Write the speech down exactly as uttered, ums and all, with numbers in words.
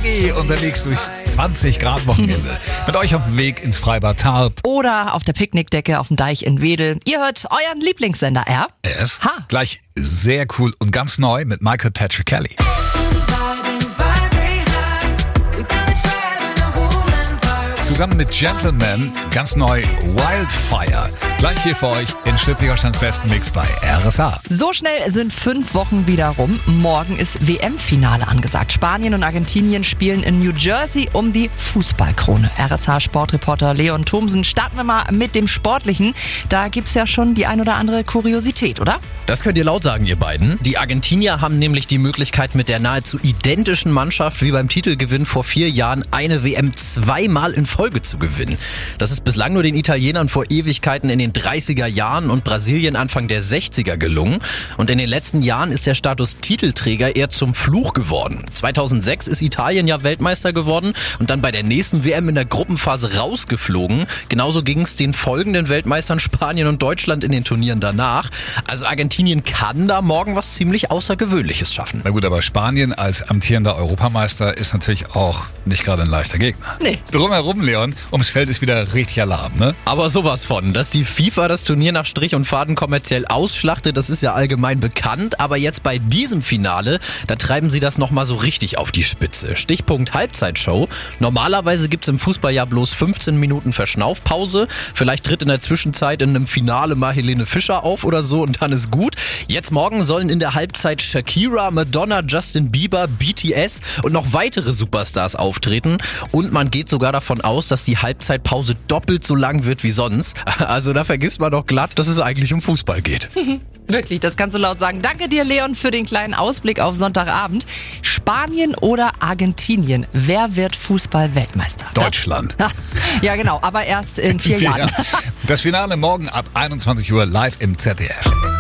Shaggy unterwegs durchs zwanzig Grad Wochenende. Mit euch auf dem Weg ins Freibad Tarp. Oder auf der Picknickdecke auf dem Deich in Wedel. Ihr hört euren Lieblingssender R. Es Ha. gleich sehr cool und ganz neu mit Michael Patrick Kelly. Zusammen mit Gentleman, ganz neu Wildfire. Gleich hier für euch in Schleswig-Holsteins besten Mix bei R S H. So schnell sind fünf Wochen wieder rum. Morgen ist W M-Finale angesagt. Spanien und Argentinien spielen in New Jersey um die Fußballkrone. R S H-Sportreporter Leon Thomsen. Starten wir mal mit dem Sportlichen. Da gibt's ja schon die ein oder andere Kuriosität, oder? Das könnt ihr laut sagen, ihr beiden. Die Argentinier haben nämlich die Möglichkeit, mit der nahezu identischen Mannschaft wie beim Titelgewinn vor vier Jahren eine W M zweimal in Folge zu gewinnen. Das ist bislang nur den Italienern vor Ewigkeiten in den dreißiger Jahren und Brasilien Anfang der sechziger gelungen. Und in den letzten Jahren ist der Status Titelträger eher zum Fluch geworden. zweitausendsechs ist Italien ja Weltmeister geworden und dann bei der nächsten W M in der Gruppenphase rausgeflogen. Genauso ging es den folgenden Weltmeistern Spanien und Deutschland in den Turnieren danach. Also Argentinien kann da morgen was ziemlich Außergewöhnliches schaffen. Na gut, aber Spanien als amtierender Europameister ist natürlich auch nicht gerade ein leichter Gegner. Nee. Drumherum, Leon, ums Feld ist wieder richtig Alarm, ne? Aber sowas von, dass die FIFA das Turnier nach Strich und Faden kommerziell ausschlachtet, das ist ja allgemein bekannt. Aber jetzt bei diesem Finale, da treiben sie das nochmal so richtig auf die Spitze. Stichpunkt Halbzeitshow. Normalerweise gibt's im Fußball ja bloß fünfzehn Minuten Verschnaufpause. Vielleicht tritt in der Zwischenzeit in einem Finale mal Helene Fischer auf oder so und dann ist gut. Jetzt morgen sollen in der Halbzeit Shakira, Madonna, Justin Bieber, B T S und noch weitere Superstars auftreten. Und man geht sogar davon aus, dass die Halbzeitpause doppelt so lang wird wie sonst. Also da vergisst man doch glatt, dass es eigentlich um Fußball geht. Wirklich, das kannst du laut sagen. Danke dir, Leon, für den kleinen Ausblick auf Sonntagabend. Spanien oder Argentinien? Wer wird Fußball-Weltmeister? Deutschland. Das, ja, genau, aber erst in vier Jahren. Das Finale morgen ab einundzwanzig Uhr live im Z D F.